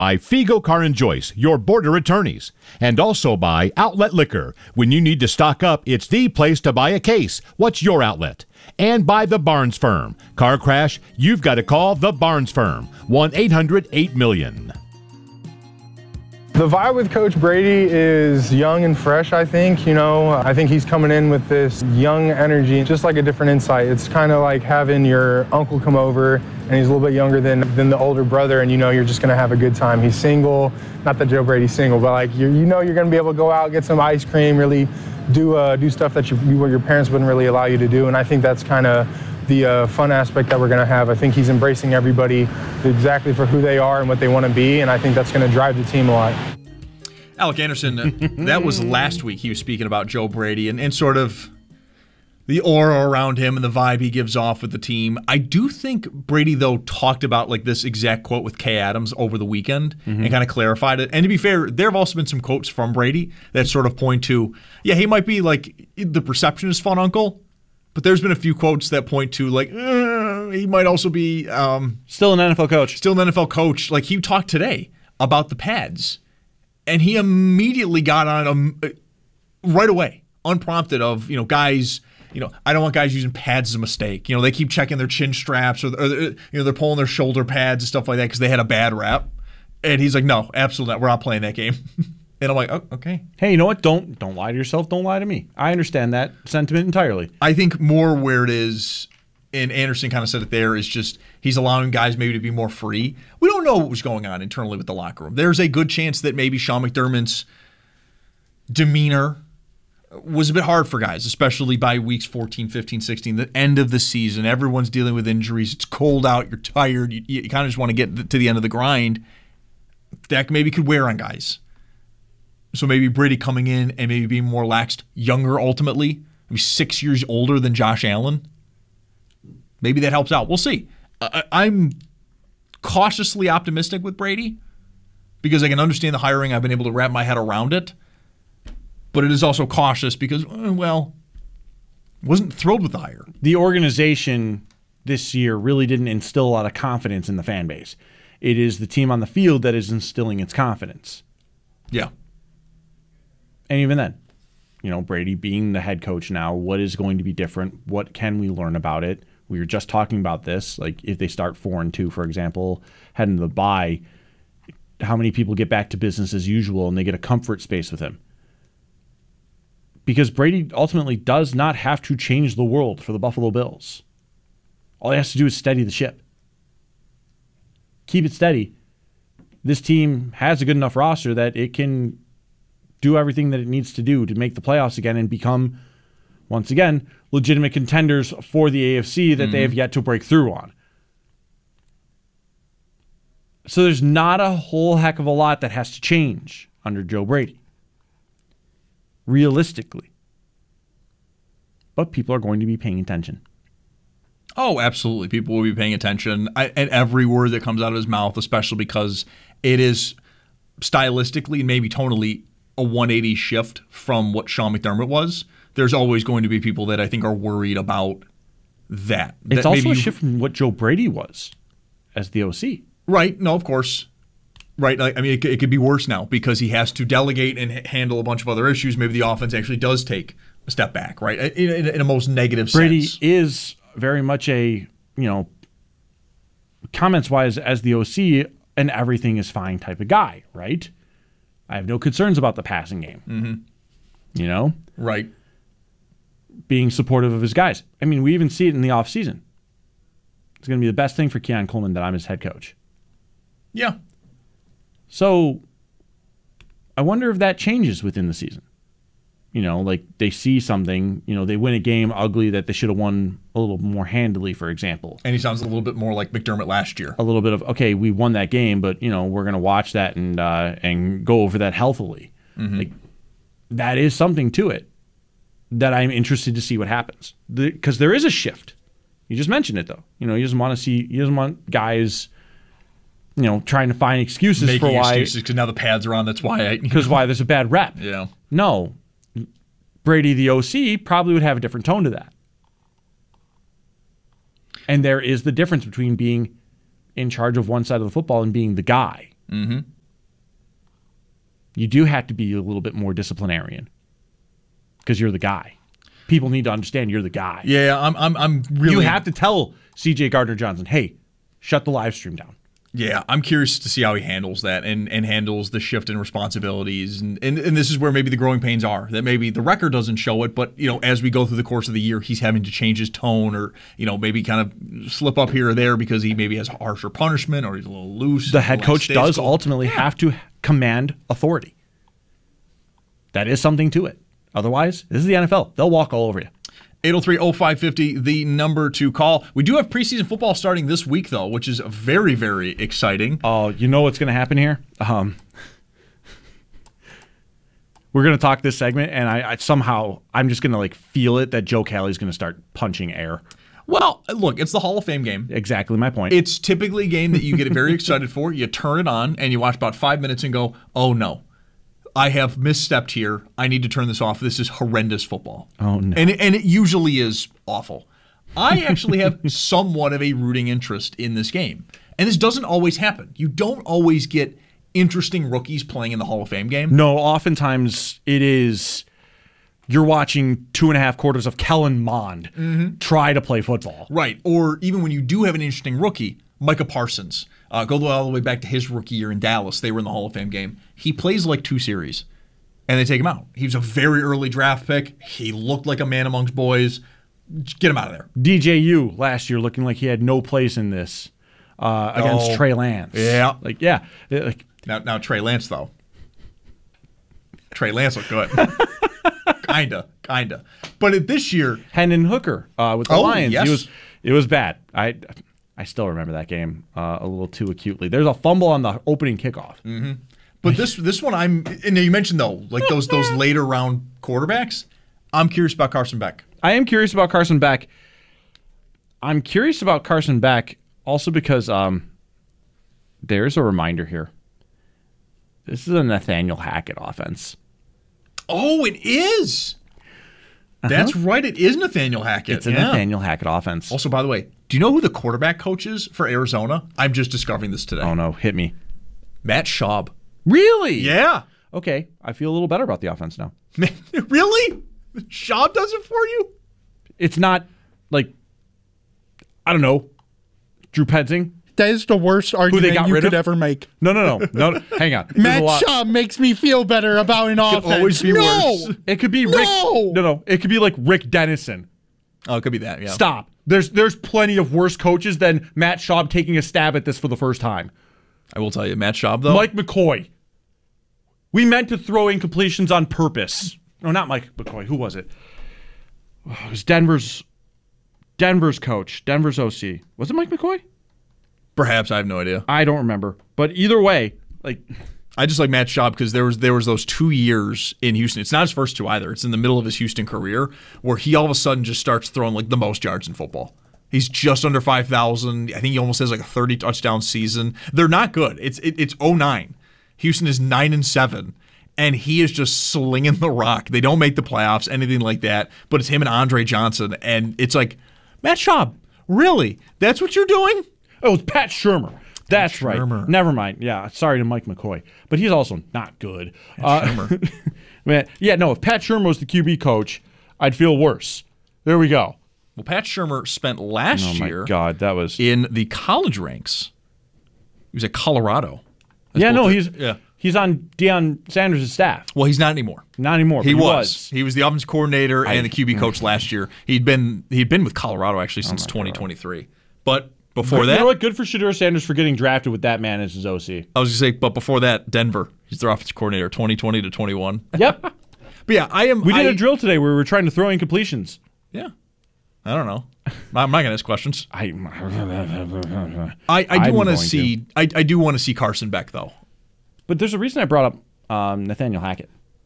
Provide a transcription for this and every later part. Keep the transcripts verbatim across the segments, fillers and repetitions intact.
By Figo Car and Joyce, your border attorneys. And also by Outlet Liquor. When you need to stock up, it's the place to buy a case. What's your outlet? And by the Barnes Firm. Car crash, you've got to call the Barnes Firm. one eight hundred eight million. The vibe with Coach Brady is young and fresh, I think. You know, I think he's coming in with this young energy, just like a different insight. It's kind of like having your uncle come over, and he's a little bit younger than, than the older brother, and you know you're just going to have a good time. He's single. Not that Joe Brady's single, but like you you know you're going to be able to go out, get some ice cream, really do uh, do stuff that you, you, your parents wouldn't really allow you to do, and I think that's kind of the uh, fun aspect that we're going to have. I think he's embracing everybody exactly for who they are and what they want to be, and I think that's going to drive the team a lot. Alec Anderson, that was last week. He was speaking about Joe Brady and, and sort of the aura around him and the vibe he gives off with the team. I do think Brady, though, talked about like this exact quote with Kay Adams over the weekend mm-hmm. and kind of clarified it. And to be fair, there have also been some quotes from Brady that sort of point to, yeah, he might be like the perceptionist fun uncle, but there's been a few quotes that point to like uh, he might also be um, still an N F L coach. Still an N F L coach. Like he talked today about the pads, and he immediately got on them uh, right away, unprompted. Of you know guys, you know I don't want guys using pads as a mistake. You know they keep checking their chin straps or, or you know they're pulling their shoulder pads and stuff like that because they had a bad rap. And he's like, no, absolutely not. We're not playing that game. And I'm like, oh, okay. Hey, you know what? Don't don't lie to yourself. Don't lie to me. I understand that sentiment entirely. I think more where it is, and Anderson kind of said it there, is just he's allowing guys maybe to be more free. We don't know what was going on internally with the locker room. There's a good chance that maybe Sean McDermott's demeanor was a bit hard for guys, especially by weeks fourteen, fifteen, sixteen, the end of the season. Everyone's dealing with injuries. It's cold out. You're tired. You, you kind of just want to get to the end of the grind. That maybe could wear on guys. So maybe Brady coming in and maybe being more laxed, younger ultimately, maybe six years older than Josh Allen. Maybe that helps out. We'll see. I, I'm cautiously optimistic with Brady because I can understand the hiring. I've been able to wrap my head around it. But it is also cautious because, well, wasn't thrilled with the hire. The organization this year really didn't instill a lot of confidence in the fan base. It is the team on the field that is instilling its confidence. Yeah. And even then, you know, Brady being the head coach now, what is going to be different? What can we learn about it? We were just talking about this. Like if they start four and two, for example, heading to the bye, how many people get back to business as usual and they get a comfort space with him? Because Brady ultimately does not have to change the world for the Buffalo Bills. All he has to do is steady the ship. Keep it steady. This team has a good enough roster that it can do everything that it needs to do to make the playoffs again and become, once again, legitimate contenders for the A F C that mm-hmm. they have yet to break through on. So there's not a whole heck of a lot that has to change under Joe Brady, realistically. But people are going to be paying attention. Oh, absolutely. People will be paying attention at every word that comes out of his mouth, especially because it is stylistically, maybe tonally, a one eighty shift from what Sean McDermott was. There's always going to be people that I think are worried about that. It's that also maybe a shift from what Joe Brady was as the O C. Right. No, of course. Right. I mean, it, it could be worse now because he has to delegate and h- handle a bunch of other issues. Maybe the offense actually does take a step back, right? In, in, in a most negative Brady sense. Brady is very much a, you know, comments-wise as the O C, an everything is fine type of guy, right? I have no concerns about the passing game. Mm-hmm. You know? Right. Being supportive of his guys. I mean, we even see it in the offseason. It's going to be the best thing for Keon Coleman that I'm his head coach. Yeah. So, I wonder if that changes within the season. You know, like they see something, you know, they win a game ugly that they should have won a little more handily, for example. And he sounds a little bit more like McDermott last year. A little bit of, okay, we won that game, but, you know, we're going to watch that and uh, and go over that healthily. Mm-hmm. Like, that is something to it that I'm interested to see what happens. Because the, there is a shift. You just mentioned it, though. You know, he doesn't want to see, he doesn't want guys, you know, trying to find excuses Making for why. excuses because now the pads are on, that's why I. Because why there's a bad rep. Yeah. No. Brady, the O C, probably would have a different tone to that. And there is the difference between being in charge of one side of the football and being the guy. Mm-hmm. You do have to be a little bit more disciplinarian because you're the guy. People need to understand you're the guy. Yeah, I'm. I'm. I'm really. You have to tell C J Gardner-Johnson, hey, shut the live stream down. Yeah, I'm curious to see how he handles that and, and handles the shift in responsibilities. And, and and this is where maybe the growing pains are. That maybe the record doesn't show it, but you know, as we go through the course of the year, he's having to change his tone or, you know, maybe kind of slip up here or there because he maybe has harsher punishment or he's a little loose. The head coach does school. ultimately yeah. have to command authority. That is something to it. Otherwise, this is the N F L. They'll walk all over you. eight oh three oh five five oh, the number to call. We do have preseason football starting this week, though, which is very, very exciting. Oh, you know what's going to happen here? Um, we're going to talk this segment, and I, I somehow, I'm just going to like feel it that Joe Kelly's going to start punching air. Well, look, it's the Hall of Fame game. Exactly my point. It's typically a game that you get very excited for. You turn it on, and you watch about five minutes and go, oh, no. I have misstepped here. I need to turn this off. This is horrendous football. Oh, no. And it, and it usually is awful. I actually have somewhat of a rooting interest in this game. And this doesn't always happen. You don't always get interesting rookies playing in the Hall of Fame game. No, oftentimes it is you're watching two and a half quarters of Kellen Mond mm-hmm. try to play football. Right. Or even when you do have an interesting rookie, Micah Parsons. Uh, go all the way back to his rookie year in Dallas. They were in the Hall of Fame game. He plays like two series, and they take him out. He was a very early draft pick. He looked like a man amongst boys. Get him out of there. D J U last year looking like he had no place in this uh, against oh, Trey Lance. Yeah. Like, yeah. Like, now, now, Trey Lance, though. Trey Lance looked good. kinda, kinda. But this year... Hendon Hooker uh, with the oh, Lions. Yes. He was, it was bad. I... I still remember that game uh, a little too acutely. There's a fumble on the opening kickoff. Mm-hmm. But this this one, I'm and you mentioned though, like those those later round quarterbacks. I'm curious about Carson Beck. I am curious about Carson Beck. I'm curious about Carson Beck also because um, there's a reminder here. This is a Nathaniel Hackett offense. Oh, it is. Uh-huh. That's right. It is Nathaniel Hackett. It's a yeah. Nathaniel Hackett offense. Also, by the way, do you know who the quarterback coach is for Arizona? I'm just discovering this today. Oh, no. Hit me. Matt Schaub. Really? Yeah. Okay. I feel a little better about the offense now. Really? Schaub does it for you? It's not like, I don't know, Drew Petzing. That is the worst argument you could of? ever make. No, no, no. no, no. Hang on. Matt Schaub makes me feel better about an offense. Could always be no! worse. It could be no! Rick. No, no. It could be like Rick Dennison. Oh, it could be that, yeah. Stop. There's there's plenty of worse coaches than Matt Schaub taking a stab at this for the first time. I will tell you, Matt Schaub, though. Mike McCoy. We meant to throw incompletions on purpose. No, not Mike McCoy. Who was it? Oh, it was Denver's Denver's coach. Denver's O C. Was it Mike McCoy? Perhaps. I have no idea. I don't remember. But either way, like... I just like Matt Schaub because there was there was those two years in Houston. It's not his first two either. It's in the middle of his Houston career where he all of a sudden just starts throwing like the most yards in football. He's just under five thousand. I think he almost has like a thirty touchdown season. They're not good. It's it, it's oh nine. Houston is nine and seven, and he is just slinging the rock. They don't make the playoffs, anything like that. But it's him and Andre Johnson, and it's like Matt Schaub. Really? That's what you're doing? Oh, it's Pat Shurmur. That's Pat Shurmur. right. Never mind. Yeah, sorry to Mike McCoy, but he's also not good. Pat uh, Shurmur. Man, yeah, no. If Pat Shurmur was the Q B coach, I'd feel worse. There we go. Well, Pat Shurmur spent last oh my year. God, that was in the college ranks. He was at Colorado. That's yeah, no, the, he's yeah. he's on Deion Sanders' staff. Well, he's not anymore. Not anymore. He, he was. was. He was the offensive coordinator I, and the Q B coach last year. He'd been he'd been with Colorado actually since oh twenty twenty-three. But before but that, you know what? Good for Shedeur Sanders for getting drafted with that man as his O C. I was gonna say, but before that, Denver. He's their offensive coordinator, twenty twenty to twenty-one. Yep. But yeah, I am. We did I, a drill today where we were trying to throw incompletions. Yeah. I don't know. I'm not gonna ask questions. I I, I do want to see. I, I do want to see Carson Beck though. But there's a reason I brought up um, Nathaniel Hackett.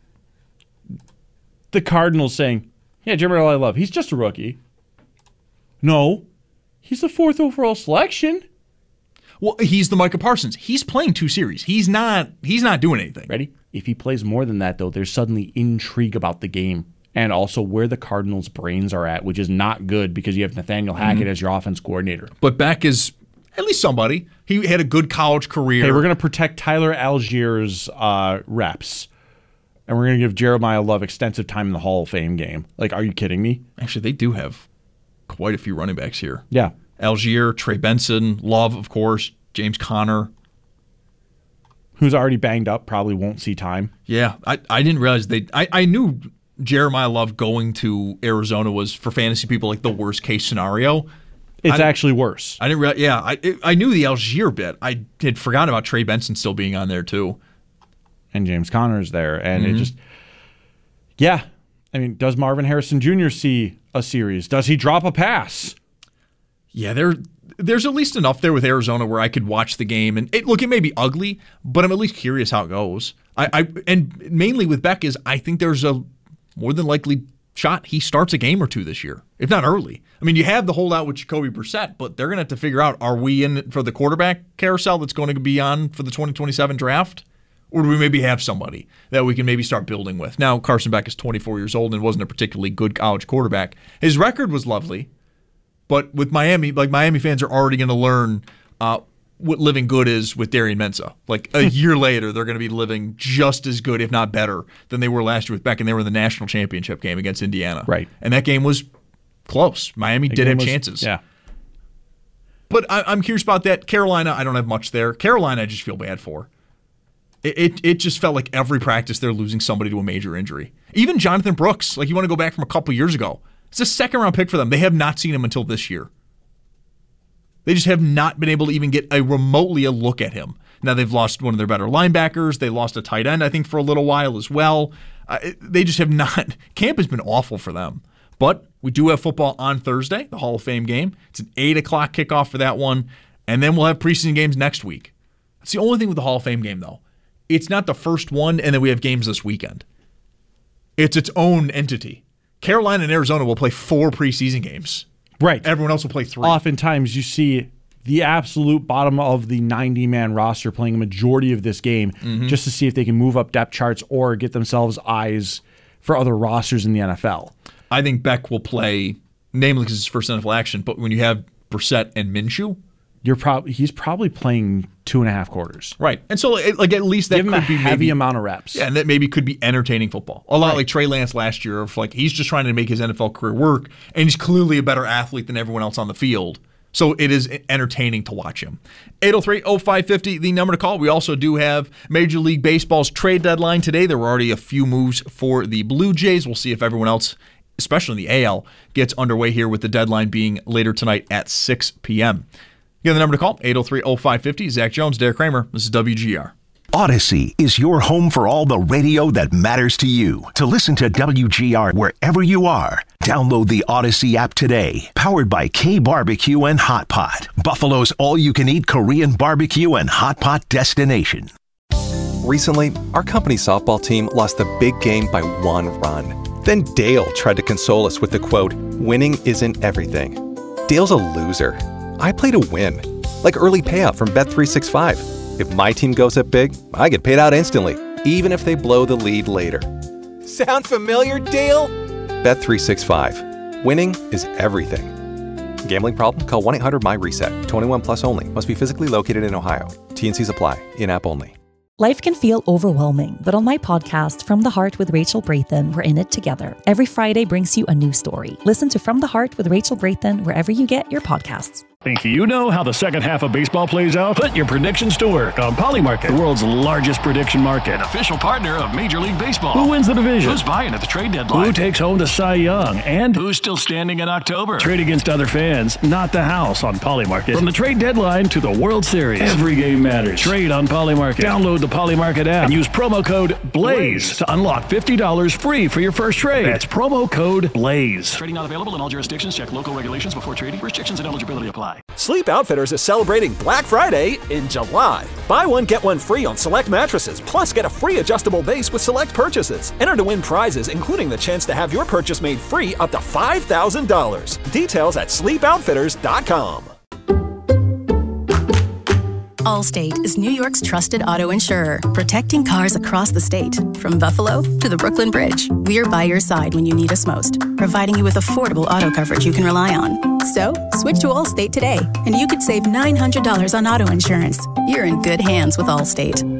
The Cardinals saying, "Yeah, Jeremy I love. He's just a rookie." No, he's the fourth overall selection. Well, he's the Micah Parsons. He's playing two series. He's not. He's not doing anything. Ready? If he plays more than that, though, there's suddenly intrigue about the game and also where the Cardinals' brains are at, which is not good because you have Nathaniel Hackett mm-hmm. as your offense coordinator. But Beck is At least somebody. He had a good college career. Hey, we're going to protect Tyler Allgeier's uh, reps. And we're going to give Jeremiah Love extensive time in the Hall of Fame game. Like, are you kidding me? Actually, they do have quite a few running backs here. Yeah. Allgeier, Trey Benson, Love, of course, James Conner. Who's already banged up, probably won't see time. Yeah, I, I didn't realize they. I, I knew Jeremiah Love going to Arizona was, for fantasy people, like the worst case scenario. It's actually worse. I didn't realize. Yeah, I it, I knew the Allgeier bit. I had forgotten about Trey Benson still being on there too. And James Conner's there. And mm-hmm. it just, yeah. I mean, does Marvin Harrison Junior see a series? Does he drop a pass? Yeah, there, there's at least enough there with Arizona where I could watch the game. And it, look, it may be ugly, but I'm at least curious how it goes. I, I And mainly with Beck is I think there's a more than likely shot he starts a game or two this year, if not early. I mean, you have the holdout with Jacoby Brissett, but they're going to have to figure out, are we in for the quarterback carousel that's going to be on for the twenty twenty-seven draft? Or do we maybe have somebody that we can maybe start building with? Now, Carson Beck is twenty-four years old and wasn't a particularly good college quarterback. His record was lovely, but with Miami, like Miami fans are already going to learn uh, what living good is with Darian Mensah. Like a year later, they're going to be living just as good, if not better, than they were last year with Beck, and they were in the national championship game against Indiana. Right. And that game was close. Miami that did have was, chances. Yeah. But I, I'm curious about that. Carolina, I don't have much there. Carolina, I just feel bad for. It, it it just felt like every practice they're losing somebody to a major injury. Even Jonathan Brooks, like you want to go back from a couple years ago. It's a second round pick for them. They have not seen him until this year. They just have not been able to even get a remotely a look at him. Now they've lost one of their better linebackers. They lost a tight end, I think, for a little while as well. Uh, they just have not. Camp has been awful for them. But we do have football on Thursday, the Hall of Fame game. It's an eight o'clock kickoff for that one. And then we'll have preseason games next week. That's the only thing with the Hall of Fame game, though. It's not the first one, and then we have games this weekend. It's its own entity. Carolina and Arizona will play four preseason games. Right. Everyone else will play three. Oftentimes you see the absolute bottom of the ninety-man roster playing a majority of this game mm-hmm. just to see if they can move up depth charts or get themselves eyes for other rosters in the N F L. I think Beck will play, namely because it's his first N F L action, but when you have Brissett and Minshew, You're probably he's probably playing two and a half quarters, right? And so, like at least that Give him could a be heavy maybe, amount of reps, yeah, and that maybe could be entertaining football. A lot right. like Trey Lance last year, of like he's just trying to make his N F L career work, and he's clearly a better athlete than everyone else on the field. So it is entertaining to watch him. eight oh three oh five five oh, the number to call. We also do have Major League Baseball's trade deadline today. There were already a few moves for the Blue Jays. We'll see if everyone else, especially in the A L, gets underway here with the deadline being later tonight at six p.m. Again, the number to call, eight oh three oh five five oh. Zach Jones, Derek Kramer. This is W G R. Odyssey is your home for all the radio that matters to you. To listen to W G R wherever you are, download the Odyssey app today. Powered by K Barbecue and Hot Pot, Buffalo's all-you-can-eat Korean barbecue and hot pot destination. Recently, our company softball team lost the big game by one run. Then Dale tried to console us with the quote, "Winning isn't everything." Dale's a loser. I play to win, like early payout from Bet three sixty-five. If my team goes up big, I get paid out instantly, even if they blow the lead later. Sound familiar, Dale? Bet three sixty-five. Winning is everything. Gambling problem? Call one eight hundred my reset. twenty-one plus only. Must be physically located in Ohio. T and Cs apply. In-app only. Life can feel overwhelming, but on my podcast, From the Heart with Rachel Brathen, we're in it together. Every Friday brings you a new story. Listen to From the Heart with Rachel Brathen wherever you get your podcasts. Think you know how the second half of baseball plays out? Put your predictions to work on Polymarket, the world's largest prediction market. An official partner of Major League Baseball. Who wins the division? Who's buying at the trade deadline? Who takes home the Cy Young? And who's still standing in October? Trade against other fans, not the house on Polymarket. From the trade deadline to the World Series, every game matters. Trade on Polymarket. Download the Polymarket app and use promo code BLAZE to unlock fifty dollars free for your first trade. That's promo code BLAZE. Trading not available in all jurisdictions. Check local regulations before trading. Restrictions and eligibility apply. Sleep Outfitters is celebrating Black Friday in July. Buy one, get one free on select mattresses, plus get a free adjustable base with select purchases. Enter to win prizes, including the chance to have your purchase made free up to five thousand dollars. Details at sleep outfitters dot com. Allstate is New York's trusted auto insurer, protecting cars across the state. From Buffalo to the Brooklyn Bridge, we're by your side when you need us most, providing you with affordable auto coverage you can rely on. So, switch to Allstate today, and you could save nine hundred dollars on auto insurance. You're in good hands with Allstate.